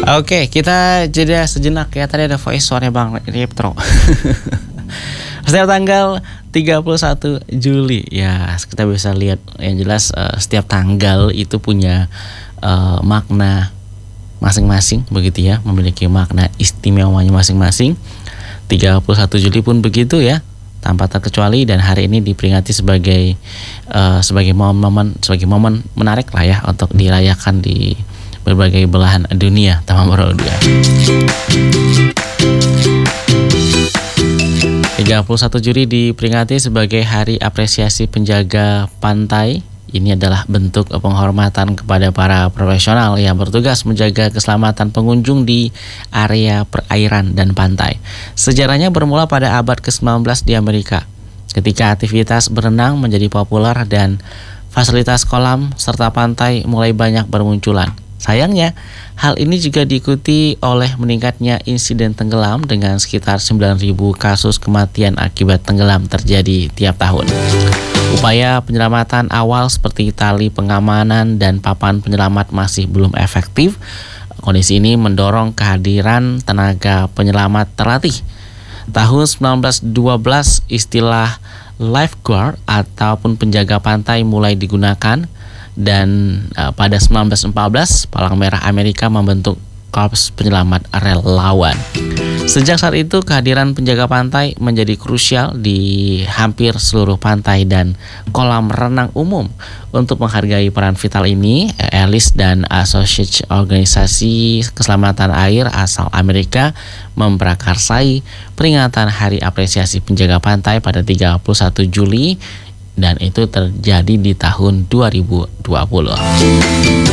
Oke, kita jeda sejenak ya. Tadi ada voice suaranya Bang Riptro. Setiap tanggal 31 Juli ya, kita bisa lihat yang jelas setiap tanggal itu punya makna masing-masing begitu ya, memiliki makna istimewanya masing-masing. 31 Juli pun begitu ya, tanpa terkecuali, dan hari ini diperingati sebagai momen menarik lah ya untuk dirayakan di berbagai belahan dunia. Tamam bro 31 Juli diperingati sebagai Hari Apresiasi Penjaga Pantai. Ini adalah bentuk penghormatan kepada para profesional yang bertugas menjaga keselamatan pengunjung di area perairan dan pantai. Sejarahnya bermula pada abad ke-19 di Amerika, ketika aktivitas berenang menjadi populer dan fasilitas kolam serta pantai mulai banyak bermunculan. Sayangnya, hal ini juga diikuti oleh meningkatnya insiden tenggelam dengan sekitar 9.000 kasus kematian akibat tenggelam terjadi tiap tahun. Upaya penyelamatan awal seperti tali pengamanan dan papan penyelamat masih belum efektif. Kondisi ini mendorong kehadiran tenaga penyelamat terlatih. Tahun 1912 istilah lifeguard ataupun penjaga pantai mulai digunakan, dan pada 1914 Palang Merah Amerika membentuk Korps Penyelamat Relawan. Sejak saat itu kehadiran penjaga pantai menjadi krusial di hampir seluruh pantai dan kolam renang umum. Untuk menghargai peran vital ini, Alice dan Associates Organisasi Keselamatan Air asal Amerika memprakarsai peringatan Hari Apresiasi Penjaga Pantai pada 31 Juli, dan itu terjadi di tahun 2020.